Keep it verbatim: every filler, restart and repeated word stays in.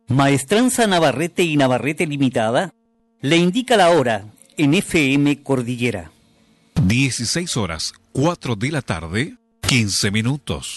Maestranza Navarrete y Navarrete Limitada le indica la hora en F M Cordillera. dieciséis horas, cuatro de la tarde, quince minutos.